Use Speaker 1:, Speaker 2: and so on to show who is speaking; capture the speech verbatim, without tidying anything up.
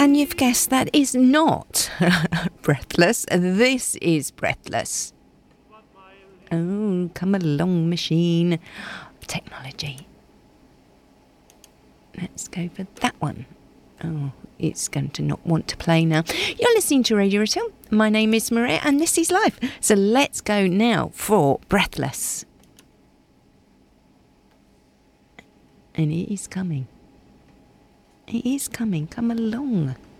Speaker 1: And you've guessed that is not Breathless. This is Breathless. Oh, come along, machine. Technology. Let's go for that one. Oh, it's going to not want to play now. You're listening to Radio Retail. My name is Maria and this is Life. So let's go now for Breathless. And it is coming. It is coming. Come along.